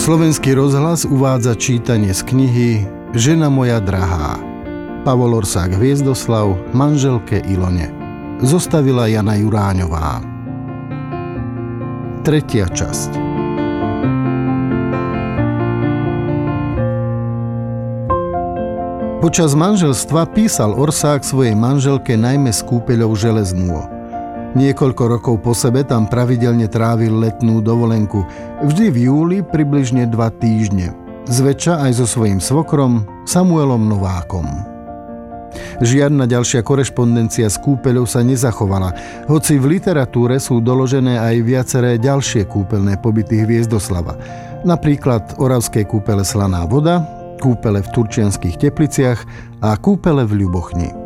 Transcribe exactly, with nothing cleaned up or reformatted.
Slovenský rozhlas uvádza čítanie z knihy Žena moja drahá. Pavol Orsák Hviezdoslav manželke Ilone. Zostavila Jana Juráňová. Tretia časť. Počas manželstva písal Orsák svojej manželke najmä z kúpeľov Železnú. Niekoľko rokov po sebe tam pravidelne trávil letnú dovolenku, vždy v júli približne dva týždne. Zväčša aj so svojím svokrom Samuelom Novákom. Žiadna ďalšia korešpondencia s kúpeľou sa nezachovala, hoci v literatúre sú doložené aj viaceré ďalšie kúpeľné pobyty Hviezdoslava. Napríklad oravské kúpele Slaná voda, kúpele v Turčianskych Tepliciach a kúpele v Ľubochni.